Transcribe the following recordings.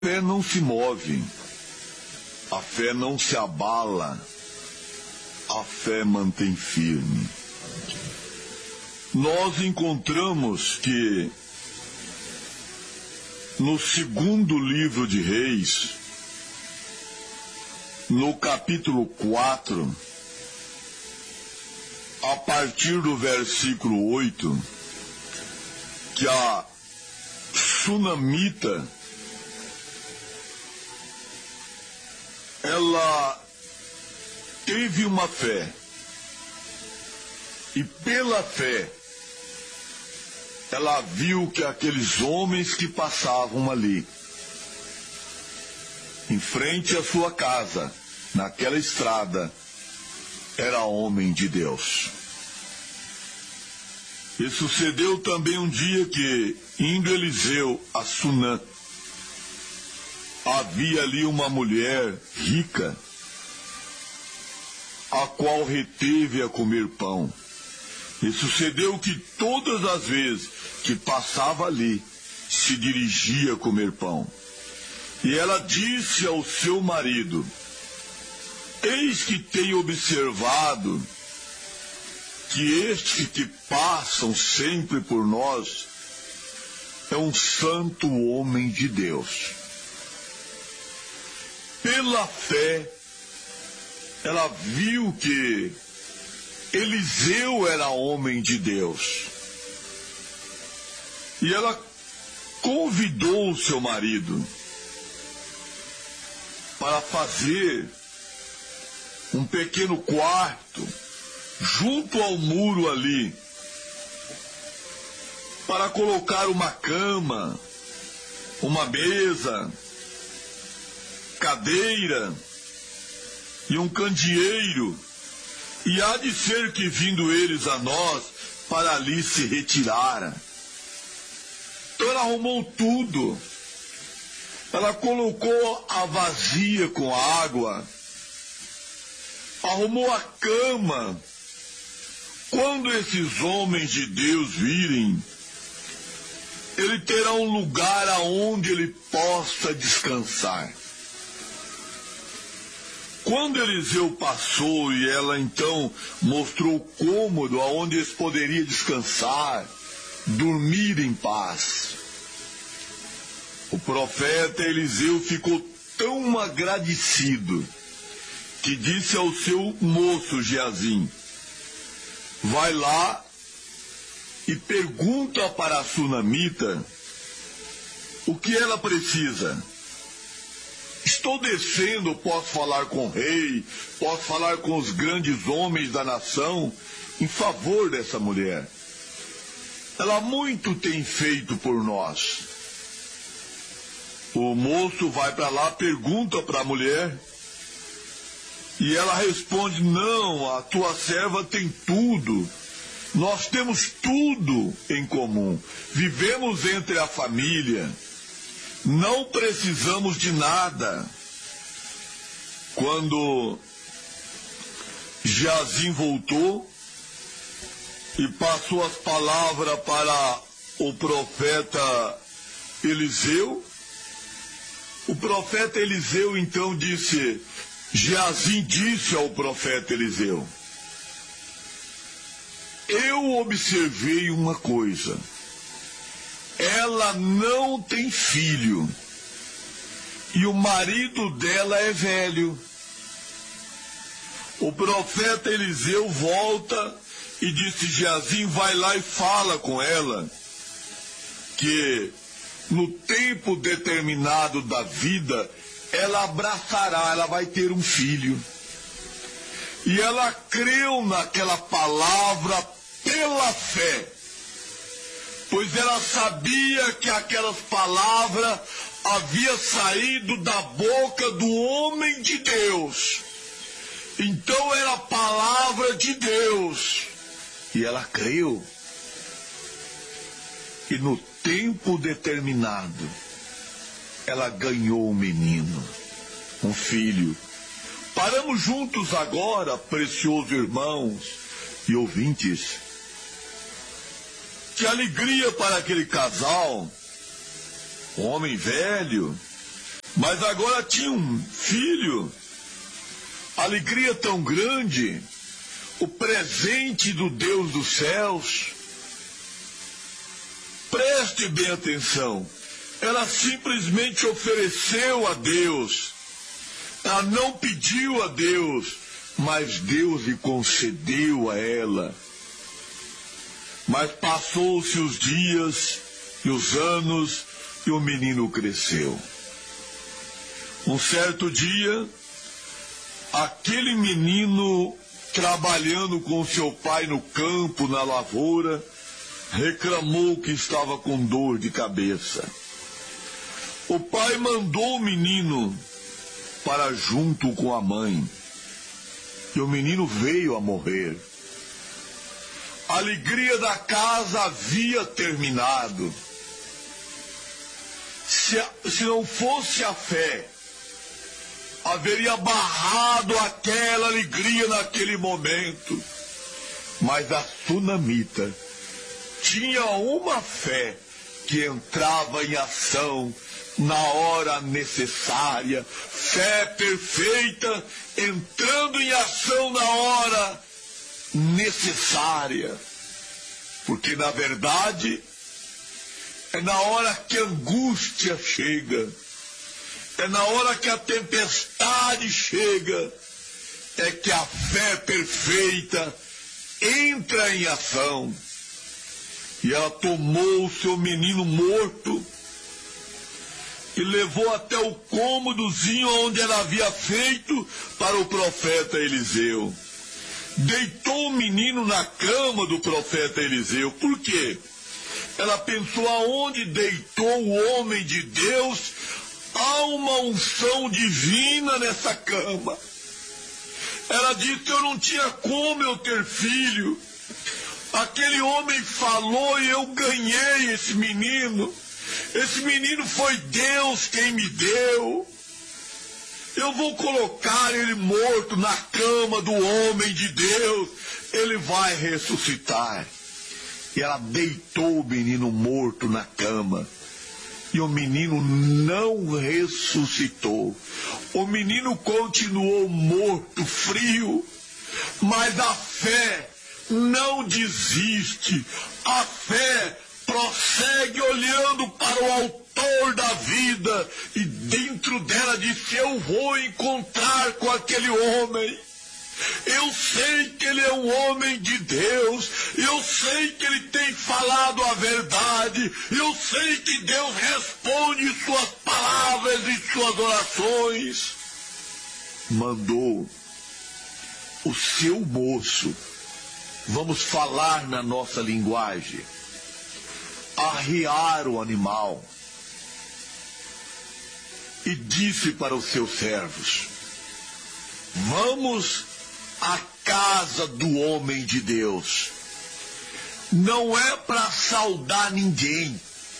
A fé não se move, a fé não se abala, a fé mantém firme. Nós encontramos que no segundo livro de Reis, no capítulo 4, a partir do versículo 8, que a sunamita, ela teve uma fé, e pela fé ela viu que aqueles homens que passavam ali, em frente à sua casa, naquela estrada, era homem de Deus. E sucedeu também um dia que, indo Eliseu a Sunã, havia ali uma mulher rica, a qual reteve a comer pão. E sucedeu que todas as vezes que passava ali, se dirigia a comer pão. E ela disse ao seu marido: eis que tenho observado que estes que passam sempre por nós é um santo homem de Deus. Pela fé, ela viu que Eliseu era homem de Deus. E ela convidou o seu marido para fazer um pequeno quarto junto ao muro ali, para colocar uma cama, uma mesa, cadeira e um candeeiro, e há de ser que vindo eles a nós, para ali se retiraram. Então ela arrumou tudo, ela colocou a vasilha com água, arrumou a cama. Quando esses homens de Deus virem, ele terá um lugar aonde ele possa descansar. Quando Eliseu passou e ela então mostrou o cômodo aonde eles poderiam descansar, dormir em paz, o profeta Eliseu ficou tão agradecido que disse ao seu moço Geazim: vai lá e pergunta para a sunamita o que ela precisa. Estou descendo, posso falar com o rei, posso falar com os grandes homens da nação em favor dessa mulher. Ela muito tem feito por nós. O moço vai para lá, pergunta para a mulher, e ela responde: não, a tua serva tem tudo. Nós temos tudo em comum. Vivemos entre a família. Não precisamos de nada. Quando Geazim voltou e passou as palavras para o profeta Eliseu, o profeta Eliseu então disse, Geazim disse ao profeta Eliseu: eu observei uma coisa, ela não tem filho e o marido dela é velho. O profeta Eliseu volta e disse: Geazim, vai lá e fala com ela que no tempo determinado da vida ela abraçará, ela vai ter um filho. E ela creu naquela palavra pela fé, pois ela sabia que aquelas palavras haviam saído da boca do homem de Deus. Então era a palavra de Deus. E ela creu. E no tempo determinado, ela ganhou um menino, um filho. Paramos juntos agora, preciosos irmãos e ouvintes. Que alegria para aquele casal, um homem velho, Mas agora tinha um filho, alegria tão grande, o presente do Deus dos céus. Preste bem atenção, ela simplesmente ofereceu a Deus, ela não pediu a Deus, mas Deus lhe concedeu a ela. Mas passou-se os dias e os anos e o menino cresceu. Um certo dia, aquele menino, trabalhando com seu pai no campo, na lavoura, reclamou que estava com dor de cabeça. O pai mandou o menino para junto com a mãe, e o menino veio a morrer. A alegria da casa havia terminado. Se não fosse a fé, haveria barrado aquela alegria naquele momento. Mas a sunamita tinha uma fé que entrava em ação na hora necessária, fé perfeita entrando em ação na hora necessária, porque na verdade é na hora que a angústia chega, é na hora que a tempestade chega, é que a fé perfeita entra em ação. E ela tomou o seu menino morto e levou até o cômodozinho onde ela havia feito para o profeta Eliseu. Deitou o menino na cama do profeta Eliseu. Por quê? Ela pensou, aonde deitou o homem de Deus, há uma unção divina nessa cama. Ela disse, eu não tinha como eu ter filho. Aquele homem falou e eu ganhei esse menino. Esse menino foi Deus quem me deu. Eu vou colocar ele morto na cama do homem de Deus. Ele vai ressuscitar. E ela deitou o menino morto na cama. E o menino não ressuscitou. O menino continuou morto, frio. Mas a fé não desiste. A fé prossegue olhando para o autor da vida. E dentro dela disse, eu vou encontrar com aquele homem. Eu sei que ele é um homem de Deus. Eu sei que ele tem falado a verdade. Eu sei que Deus responde suas palavras e suas orações. Mandou o seu moço, vamos falar na nossa linguagem, arriar o animal. E disse para os seus servos, vamos à casa do homem de Deus. Não é para saudar ninguém.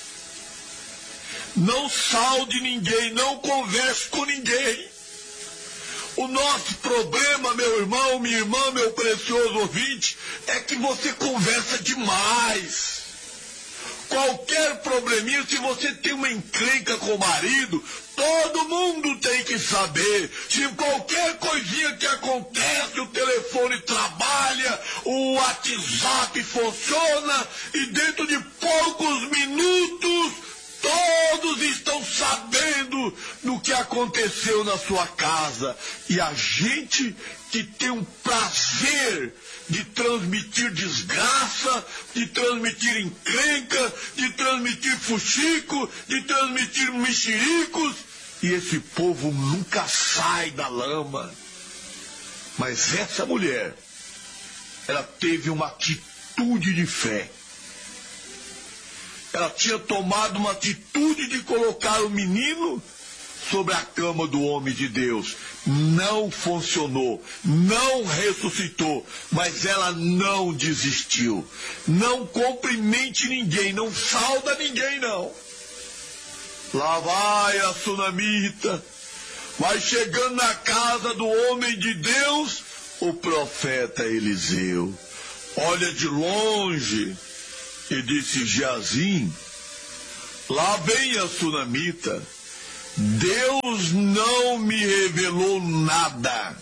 Não saude ninguém, não converse com ninguém. O nosso problema, meu irmão, minha irmã, meu precioso ouvinte, é que você conversa demais. Qualquer probleminha, se você tem uma encrenca com o marido, todo mundo tem que saber. Se qualquer coisinha que acontece, o telefone trabalha, o WhatsApp funciona, e dentro de poucos minutos, todos estão sabendo do que aconteceu na sua casa. E a gente que tem um prazer de transmitir desgraça, de transmitir encrenca, de transmitir fuxico, de transmitir mexericos, e esse povo nunca sai da lama. Mas essa mulher, ela teve uma atitude de fé. Ela tinha tomado uma atitude de colocar o menino sobre a cama do homem de Deus. Não funcionou, não ressuscitou, mas ela não desistiu. Não cumprimente ninguém, não sauda ninguém, não. Lá vai a sunamita, vai chegando na casa do homem de Deus, o profeta Eliseu. Olha de longe e disse, Geazim, lá vem a sunamita. Deus não me revelou nada.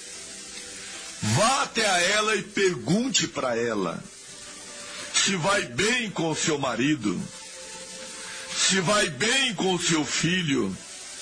Vá até a ela e pergunte para ela se vai bem com o seu marido, se vai bem com o seu filho.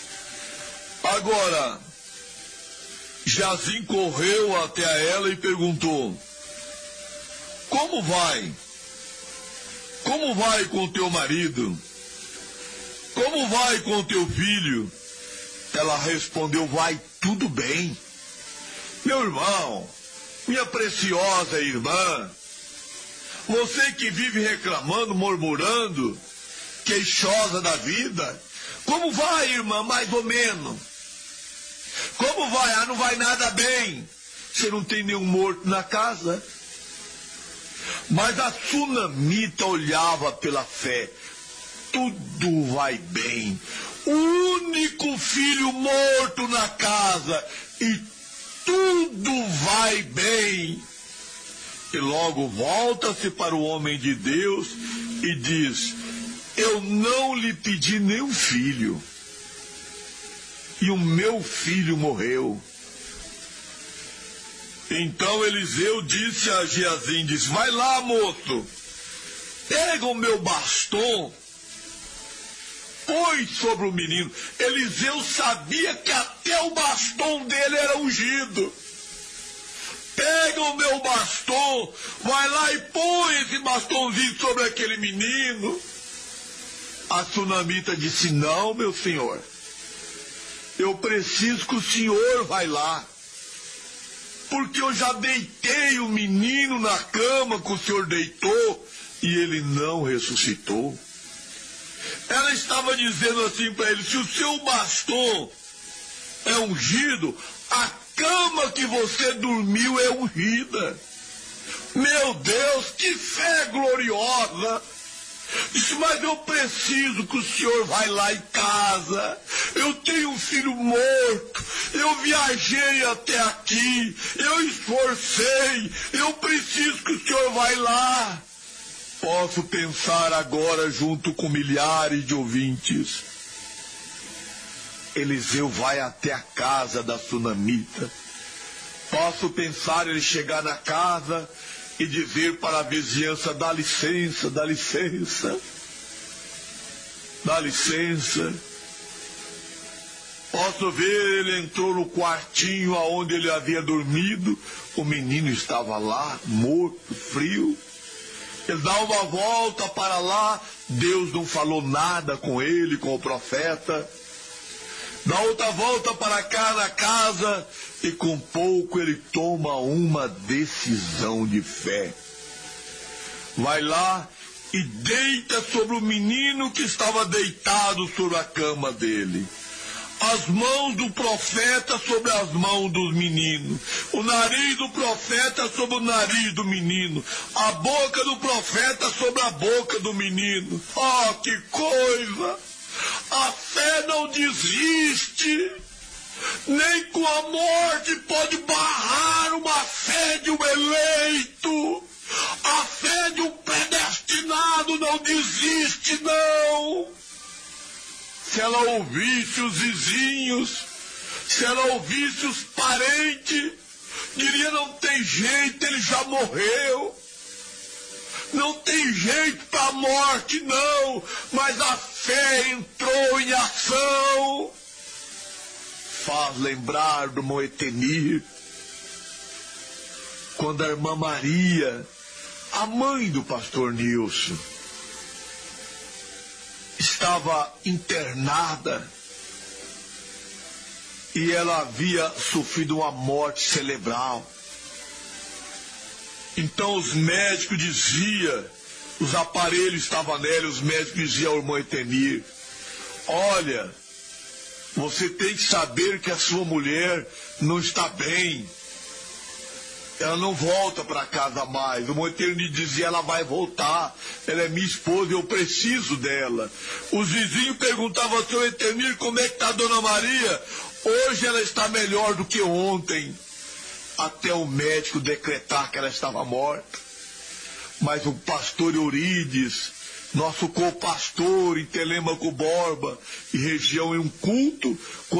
Agora, Geazim correu até a ela e perguntou: como vai? Como vai com o teu marido? Como vai com o teu filho? Ela respondeu: vai tudo bem. Meu irmão, minha preciosa irmã, você que vive reclamando, murmurando, queixosa da vida, como vai, irmã? Mais ou menos. Como vai? Ah, não vai nada bem. Você não tem nenhum morto na casa? Mas a sunamita olhava pela fé. Tudo vai bem. O único filho morto na casa e tudo vai bem. E logo volta-se para o homem de Deus e diz: eu não lhe pedi nenhum filho, e o meu filho morreu. Então Eliseu disse a Geazim, disse: vai lá, moço, pega o meu bastão, põe sobre o menino. Eliseu sabia que até o bastão dele era ungido. Pega o meu bastão, vai lá e põe esse bastãozinho sobre aquele menino. A sunamita disse: não, meu senhor, eu preciso que o senhor vá lá, porque eu já deitei o menino na cama que o senhor deitou e ele não ressuscitou. Ela estava dizendo assim para ele: se o seu bastão é ungido, a cama que você dormiu é ungida. Meu Deus, que fé gloriosa! Disse: mas eu preciso que o senhor vá lá em casa. Eu tenho um filho morto. Eu viajei até aqui. Eu esforcei. Eu preciso que o senhor vá lá. Posso pensar agora, junto com milhares de ouvintes, Eliseu vai até a casa da sunamita. Posso pensar ele chegar na casa e dizer para a vizinhança: dá licença, dá licença, dá licença. Posso ver ele entrou no quartinho aonde ele havia dormido, o menino estava lá, morto, frio. Ele dá uma volta para lá, Deus não falou nada com ele, com o profeta. Dá outra volta para cá na casa e com pouco ele toma uma decisão de fé. Vai lá e deita sobre o menino que estava deitado sobre a cama dele. As mãos do profeta sobre as mãos dos meninos. O nariz do profeta sobre o nariz do menino. A boca do profeta sobre a boca do menino. Oh, que coisa! A fé não desiste. Nem com a morte pode barrar uma fé de um eleito. A fé de um predestinado não desiste, não. Se ela ouvisse os vizinhos, se ela ouvisse os parentes, diria: não tem jeito, ele já morreu. Não tem jeito para a morte, não. Mas a fé entrou em ação. Faz lembrar do Moetenir, quando a irmã Maria, a mãe do pastor Nilson, estava internada e ela havia sofrido uma morte cerebral. Então os médicos diziam, os aparelhos estavam nela, os médicos diziam ao irmão Etenir: olha, você tem que saber que a sua mulher não está bem. Ela não volta para casa mais. O irmão Etenir dizia: ela vai voltar. Ela é minha esposa, eu preciso dela. Os vizinhos perguntavam ao seu Etenir: como é que está a dona Maria? Hoje ela está melhor do que ontem. Até o médico decretar que ela estava morta. Mas o pastor Eurides nosso co-pastor em Telêmaco Borba e região em um culto,